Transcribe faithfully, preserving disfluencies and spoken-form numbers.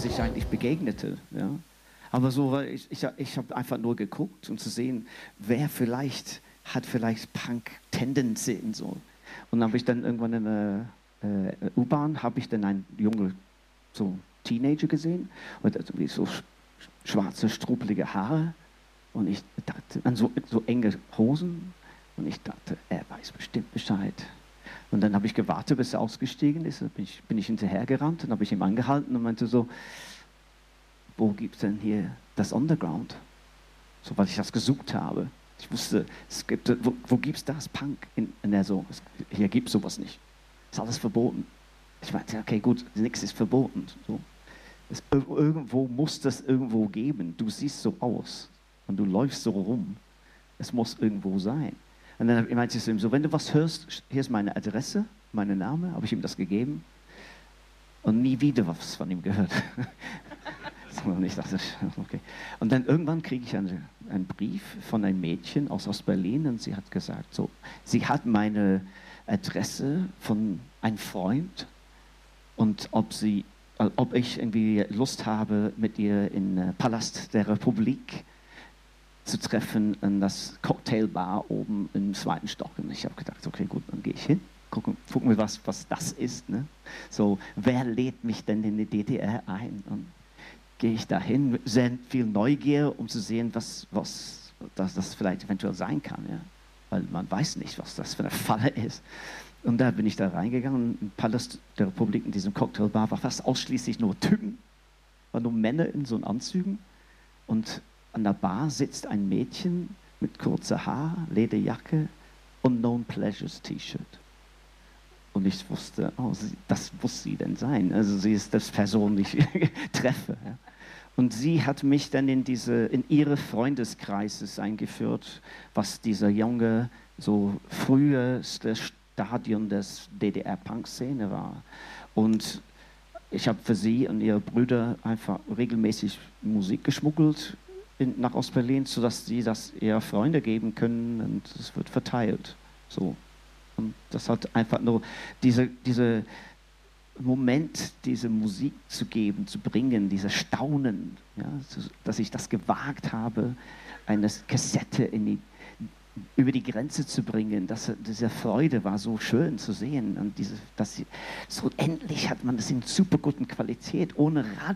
ich eigentlich begegnete. Ja. Aber so, weil ich, ich, ich habe einfach nur geguckt, um zu sehen, wer vielleicht hat vielleicht Punk-Tendenzen so. Und dann habe ich dann irgendwann in der äh, U-Bahn, habe ich dann einen jungen so Teenager gesehen und also so sch schwarze, struppelige Haare und ich dachte, an so, so enge Hosen und ich dachte, er weiß bestimmt Bescheid. Und dann habe ich gewartet, bis er ausgestiegen ist, dann bin ich, bin ich hinterhergerannt und habe ich ihm angehalten und meinte so, wo gibt es denn hier das Underground? So, weil ich das gesucht habe. Ich wusste, es gibt, wo, wo gibt es das Punk? In, in der so, es, hier gibt es sowas nicht. Ist alles verboten. Ich meinte, okay, gut, nichts ist verboten. So. Es, irgendwo muss das irgendwo geben. Du siehst so aus und du läufst so rum. Es muss irgendwo sein. Und dann meinte ich zu ihm so, wenn du was hörst, hier ist meine Adresse, mein Name, habe ich ihm das gegeben und nie wieder was von ihm gehört. Und ich dachte, okay. Und dann irgendwann kriege ich einen, einen Brief von einem Mädchen aus Ostberlin und sie hat gesagt, so, sie hat meine Adresse von einem Freund und ob, sie, ob ich irgendwie Lust habe, mit ihr in Palast der Republik zu treffen, in das Cocktailbar oben im zweiten Stock. Und ich habe gedacht, okay, gut, dann gehe ich hin. Gucken, gucken wir, was, was das ist. Ne? So, wer lädt mich denn in die D D R ein? Und gehe ich dahin mit sehr viel Neugier, um zu sehen, was, was das, das vielleicht eventuell sein kann. Ja? Weil man weiß nicht, was das für eine Falle ist. Und da bin ich da reingegangen. Im Palast der Republik, in diesem Cocktailbar, war fast ausschließlich nur Typen. Waren nur Männer in so einen Anzügen. Und an der Bar sitzt ein Mädchen mit kurzer Haar, Lederjacke und Known Pleasures T-Shirt. Und ich wusste, oh, sie, das muss sie denn sein. Also sie ist das Person, die ich treffe. Ja. Und sie hat mich dann in, diese, in ihre Freundeskreises eingeführt, was dieser junge, so früheste Stadion des D D R-Punk-Szene war. Und ich habe für sie und ihre Brüder einfach regelmäßig Musik geschmuggelt in, nach Ostberlin, sodass sie das ihrer Freunde geben können und es wird verteilt. So. Und das hat einfach nur diese, diese Moment, diese Musik zu geben, zu bringen, dieses Staunen, ja, dass ich das gewagt habe, eine Kassette in die, über die Grenze zu bringen. Das, diese Freude war so schön zu sehen. Und diese, dass sie, so endlich hat man das in super guten Qualität, ohne